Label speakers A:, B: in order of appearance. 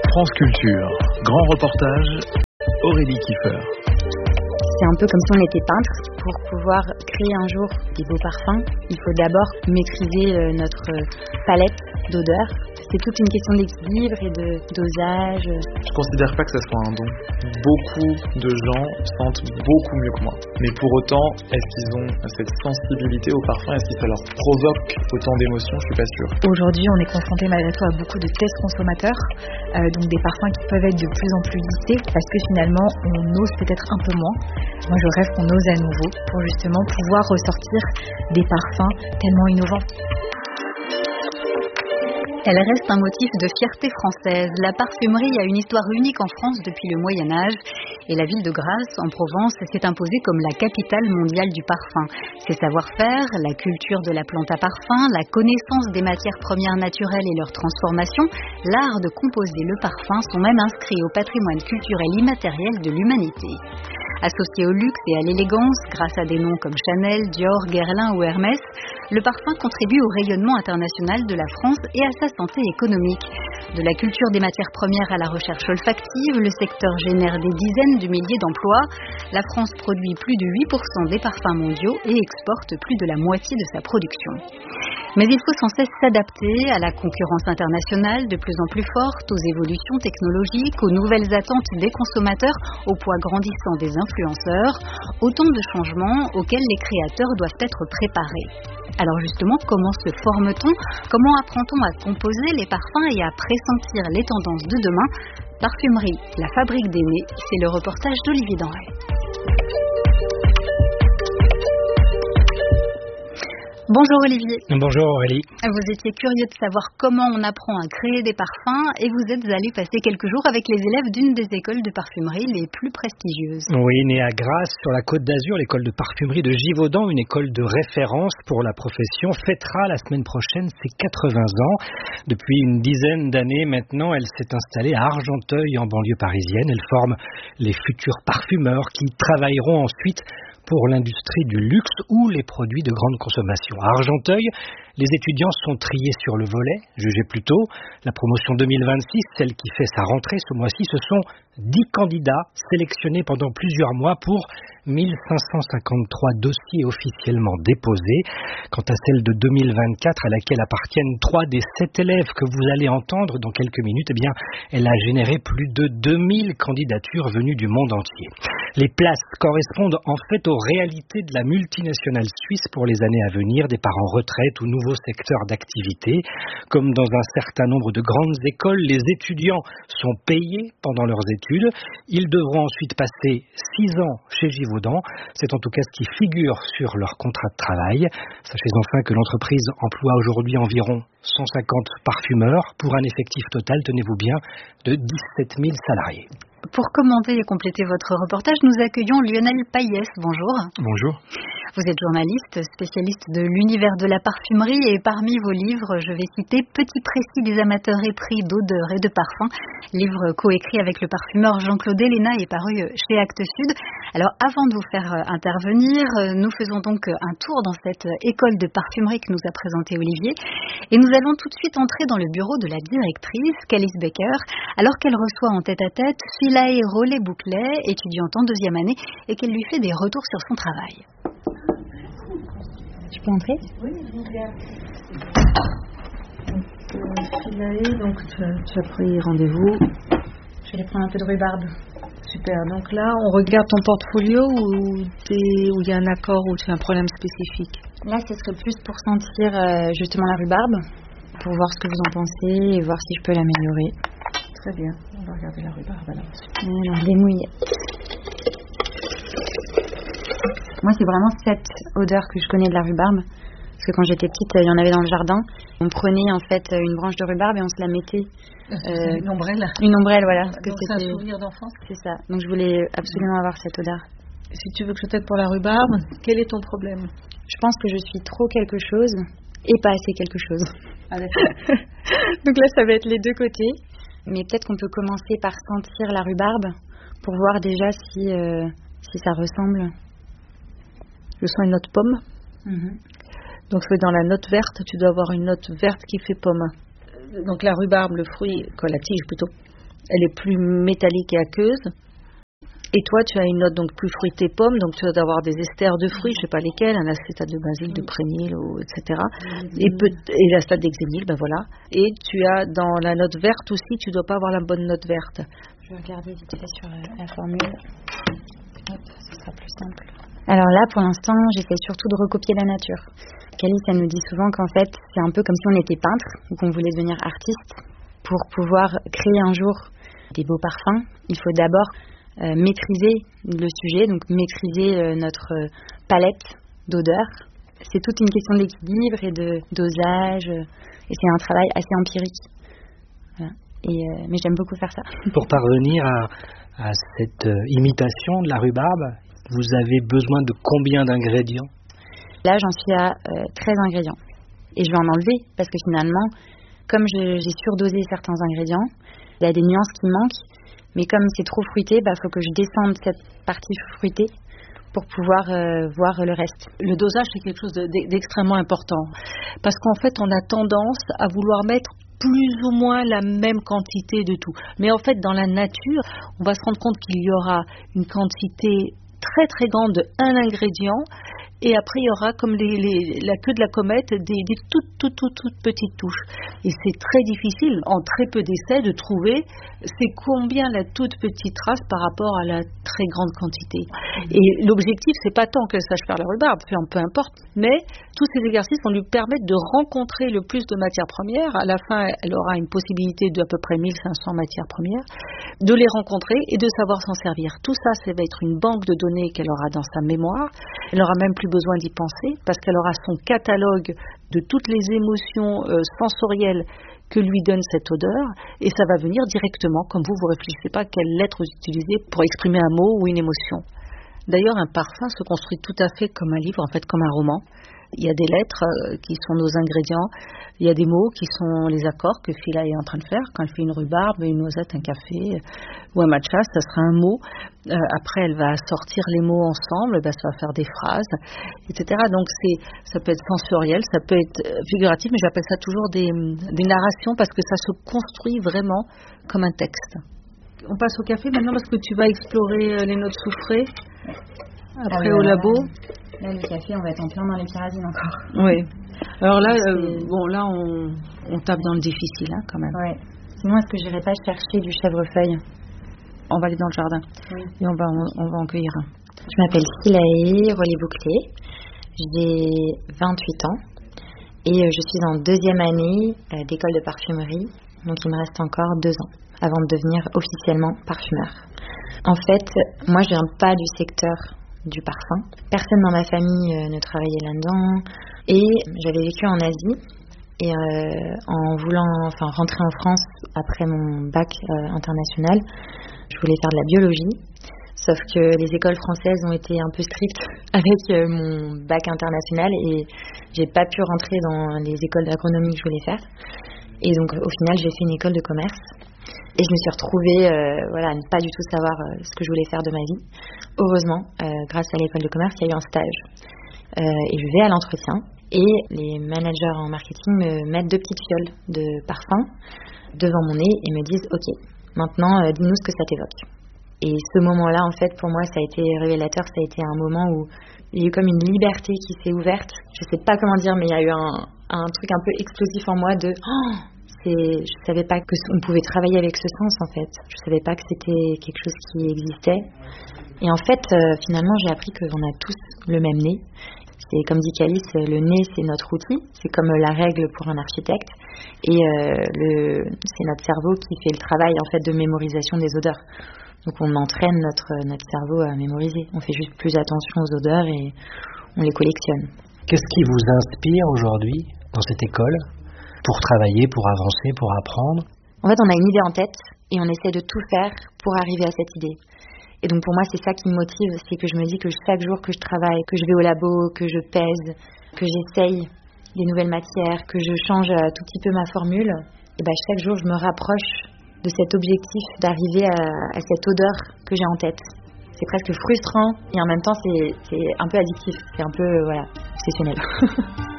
A: France Culture, grand reportage, Aurélie Kiefer.
B: C'est un peu comme si on était peintre. Pour pouvoir créer un jour des beaux parfums, il faut d'abord maîtriser notre palette d'odeurs. C'est toute une question d'équilibre et de dosage.
C: Je considère pas que ça soit un don. Beaucoup de gens sentent beaucoup mieux que moi. Mais pour autant, est-ce qu'ils ont cette sensibilité au parfum? Est-ce que ça leur provoque autant d'émotions? Je suis pas sûr.
D: Aujourd'hui, on est confronté malgré tout à beaucoup de tests consommateurs, donc des parfums qui peuvent être de plus en plus listés parce que finalement, on ose peut-être un peu moins. Moi, je rêve qu'on ose à nouveau pour justement pouvoir ressortir des parfums tellement innovants.
B: Elle reste un motif de fierté française. La parfumerie a une histoire unique en France depuis le Moyen-Âge et la ville de Grasse, en Provence, s'est imposée comme la capitale mondiale du parfum. Ses savoir-faire, la culture de la plante à parfum, la connaissance des matières premières naturelles et leur transformation, l'art de composer le parfum sont même inscrits au patrimoine culturel immatériel de l'humanité. Associé au luxe et à l'élégance, grâce à des noms comme Chanel, Dior, Guerlain ou Hermès, le parfum contribue au rayonnement international de la France et à sa santé économique. De la culture des matières premières à la recherche olfactive, le secteur génère des dizaines de milliers d'emplois. La France produit plus de 8% des parfums mondiaux et exporte plus de la moitié de sa production. Mais il faut sans cesse s'adapter à la concurrence internationale de plus en plus forte, aux évolutions technologiques, aux nouvelles attentes des consommateurs, au poids grandissant des influenceurs, autant de changements auxquels les créateurs doivent être préparés. Alors justement, comment se forme-t-on? Comment apprend-on à composer les parfums et à pressentir les tendances de demain? Parfumerie, la fabrique d'aimés, c'est le reportage d'Olivier Denrey. Bonjour Olivier.
E: Bonjour Aurélie.
B: Vous étiez curieux de savoir comment on apprend à créer des parfums et vous êtes allé passer quelques jours avec les élèves d'une des écoles de parfumerie les plus prestigieuses.
E: Oui, née à Grasse, sur la Côte d'Azur, l'école de parfumerie de Givaudan, une école de référence pour la profession, fêtera la semaine prochaine ses 80 ans. Depuis une dizaine d'années maintenant, elle s'est installée à Argenteuil, en banlieue parisienne. Elle forme les futurs parfumeurs qui travailleront ensuite pour l'industrie du luxe ou les produits de grande consommation. À Argenteuil, les étudiants sont triés sur le volet, jugez plutôt. La promotion 2026, celle qui fait sa rentrée ce mois-ci, ce sont 10 candidats sélectionnés pendant plusieurs mois pour 1553 dossiers officiellement déposés. Quant à celle de 2024, à laquelle appartiennent 3 des 7 élèves que vous allez entendre dans quelques minutes, eh bien, elle a généré plus de 2000 candidatures venues du monde entier. Les places correspondent en fait aux réalités de la multinationale suisse pour les années à venir, départ en retraite ou nouveaux secteurs d'activité. Comme dans un certain nombre de grandes écoles, les étudiants sont payés pendant leurs études. Ils devront ensuite passer 6 ans chez Givaudan. C'est en tout cas ce qui figure sur leur contrat de travail. Sachez enfin que l'entreprise emploie aujourd'hui environ 150 parfumeurs pour un effectif total, tenez-vous bien, de 17 000 salariés.
B: Pour commenter et compléter votre reportage, nous accueillons Lionel Payès. Bonjour.
C: Bonjour.
B: Vous êtes journaliste, spécialiste de l'univers de la parfumerie et parmi vos livres, je vais citer Petit précis des amateurs épris d'odeurs et de parfums, livre coécrit avec le parfumeur Jean-Claude Héléna et paru chez Actes Sud. Alors avant de vous faire intervenir, nous faisons donc un tour dans cette école de parfumerie que nous a présentée Olivier et nous allons tout de suite entrer dans le bureau de la directrice, Calice Becker, alors qu'elle reçoit en tête-à-tête Philae Rollet-Bouclet, étudiante en 2e année, et qu'elle lui fait des retours sur son travail. Je peux entrer?
F: Oui, je vous viens. Philae, donc tu as pris rendez-vous.
B: Je vais aller prendre un peu de rhubarbe.
F: Super, donc là on regarde ton portfolio où il y a un accord ou tu as un problème spécifique?
B: Là ce serait plus pour sentir justement la rhubarbe, pour voir ce que vous en pensez et voir si je peux l'améliorer.
F: Très bien, on va regarder la rhubarbe alors.
B: Alors, démouille. Moi, c'est vraiment cette odeur que je connais de la rhubarbe. Parce que quand j'étais petite, il y en avait dans le jardin. On prenait en fait une branche de rhubarbe et on se la mettait.
F: Une ombrelle.
B: Une ombrelle, voilà.
F: Donc c'est un souvenir d'enfance.
B: C'est ça. Donc je voulais absolument avoir cette odeur.
F: Si tu veux que je t'aide pour la rhubarbe, quel est ton problème?
B: Je pense que je suis trop quelque chose et pas assez quelque chose.
F: Ah d'accord.
B: Donc là, ça va être les deux côtés. Mais peut-être qu'on peut commencer par sentir la rhubarbe pour voir déjà si ça ressemble.
F: Je sens une note pomme. Donc dans la note verte, tu dois avoir une note verte qui fait pomme. Donc la rhubarbe, le fruit, la tige plutôt, elle est plus métallique et aqueuse. Et toi, tu as une note donc plus fruitée pomme, donc tu vas avoir des esters de fruits, je sais pas lesquels, un acétate de benzyl, de prénil, etc. Et l'acétate d'hexényl, ben voilà. Et tu as dans la note verte aussi, tu dois pas avoir la bonne note verte.
B: Je vais regarder vite fait sur la formule. Hop, ce sera plus simple. Alors là, pour l'instant, j'essaie surtout de recopier la nature. Calice, elle nous dit souvent qu'en fait, c'est un peu comme si on était peintre ou qu'on voulait devenir artiste. Pour pouvoir créer un jour des beaux parfums, il faut d'abord maîtriser le sujet, donc maîtriser notre palette d'odeurs. C'est toute une question d'équilibre et de dosage, et c'est un travail assez empirique. Voilà. Mais j'aime beaucoup faire ça.
E: Pour parvenir à cette imitation de la rhubarbe, vous avez besoin de combien d'ingrédients?
B: Là, j'en suis à 13 ingrédients. Et je vais en enlever, parce que finalement, comme j'ai surdosé certains ingrédients, il y a des nuances qui manquent. Mais comme c'est trop fruité, faut que je descende cette partie fruitée pour pouvoir voir le reste.
F: Le dosage, c'est quelque chose d'extrêmement important. Parce qu'en fait, on a tendance à vouloir mettre plus ou moins la même quantité de tout. Mais en fait, dans la nature, on va se rendre compte qu'il y aura une quantité très très grande d'un ingrédient. Et après, il y aura, comme la queue de la comète, des toutes petites touches. Et c'est très difficile, en très peu d'essais, de trouver c'est combien la toute petite trace par rapport à la très grande quantité. Et l'objectif, c'est pas tant qu'elle sache faire la rhubarbe, peu importe, mais tous ces exercices vont lui permettre de rencontrer le plus de matières premières. À la fin, elle aura une possibilité d'à peu près 1500 matières premières, de les rencontrer et de savoir s'en servir. Tout ça, ça va être une banque de données qu'elle aura dans sa mémoire. Elle n'aura même plus besoin d'y penser parce qu'elle aura son catalogue de toutes les émotions sensorielles que lui donne cette odeur, et ça va venir directement, comme vous réfléchissez pas à quelles lettres vous utilisez pour exprimer un mot ou une émotion. D'ailleurs, un parfum se construit tout à fait comme un livre, en fait comme un roman. Il y a des lettres qui sont nos ingrédients, il y a des mots qui sont les accords que Phila est en train de faire. Quand elle fait une rhubarbe, une noisette, un café ou un matcha, ça sera un mot. Après, elle va sortir les mots ensemble, ça va faire des phrases, etc. Donc ça peut être sensoriel, ça peut être figuratif, mais j'appelle ça toujours des narrations parce que ça se construit vraiment comme un texte. On passe au café maintenant parce que tu vas explorer les notes soufrées. Après au labo.
B: Là, le café, on va être en plein dans les pyrazines encore.
F: Oui. Alors là, là, on tape dans le difficile, quand même.
B: Ouais. Sinon, est-ce que je n'irais pas chercher du chèvrefeuille?
F: On va aller dans le jardin.
B: Oui.
F: Et on va en cueillir un.
B: Je m'appelle Philae Rollet-Bouclé. J'ai 28 ans. Et je suis en 2e année d'école de parfumerie. Donc, il me reste encore 2 ans avant de devenir officiellement parfumeur. En fait, moi, je viens pas du secteur du parfum. Personne dans ma famille ne travaillait là-dedans. Et j'avais vécu en Asie. Et en voulant rentrer en France après mon bac international, je voulais faire de la biologie. Sauf que les écoles françaises ont été un peu strictes avec mon bac international et j'ai pas pu rentrer dans les écoles d'agronomie que je voulais faire. Et donc au final, j'ai fait une école de commerce. Et je me suis retrouvée à ne pas du tout savoir ce que je voulais faire de ma vie. Heureusement, grâce à l'école de commerce, il y a eu un stage. Et je vais à l'entretien. Et les managers en marketing me mettent 2 petites fioles de parfum devant mon nez et me disent « Ok, maintenant, dis-nous ce que ça t'évoque ». Et ce moment-là, en fait, pour moi, ça a été révélateur. Ça a été un moment où il y a eu comme une liberté qui s'est ouverte. Je sais pas comment dire, mais il y a eu un truc un peu explosif en moi de... je savais pas qu'on pouvait travailler avec ce sens, en fait. Je savais pas que c'était quelque chose qui existait. Et en fait, finalement, j'ai appris qu'on a tous le même nez. C'est comme dit Calice, le nez, c'est notre outil. C'est comme la règle pour un architecte. Et c'est notre cerveau qui fait le travail, en fait, de mémorisation des odeurs. Donc, on entraîne notre cerveau à mémoriser. On fait juste plus attention aux odeurs et on les collectionne.
E: Qu'est-ce qui vous inspire aujourd'hui dans cette école pour travailler, pour avancer, pour apprendre?
B: En fait, on a une idée en tête et on essaie de tout faire pour arriver à cette idée. Et donc pour moi, c'est ça qui me motive, c'est que je me dis que chaque jour que je travaille, que je vais au labo, que je pèse, que j'essaye des nouvelles matières, que je change un tout petit peu ma formule, et chaque jour je me rapproche de cet objectif d'arriver à cette odeur que j'ai en tête. C'est presque frustrant et en même temps c'est un peu addictif, c'est un peu obsessionnel.